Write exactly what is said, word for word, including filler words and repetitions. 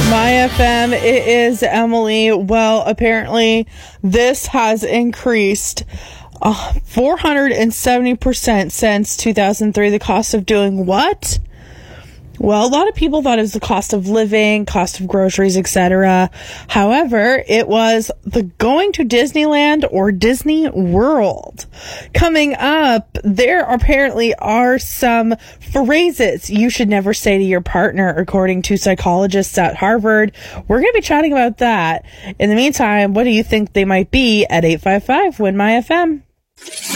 My F M, it is Emily. Well, apparently this has increased uh, four hundred seventy percent since two thousand three. The cost of doing what? Well, a lot of people thought it was the cost of living, cost of groceries, et cetera. However, it was the going to Disneyland or Disney World. Coming up, there apparently are some phrases you should never say to your partner, according to psychologists at Harvard. We're going to be chatting about that. In the meantime, what do you think they might be at eight five five, win my F M?